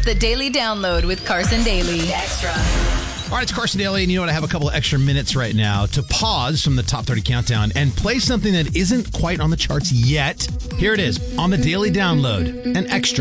The Daily Download with Carson Daly. Extra. All right, it's Carson Daly, and you know what? I have a couple of extra minutes right now to pause from the Top 30 Countdown and play something that isn't quite on the charts yet. Here it is on the Daily Download, an extra.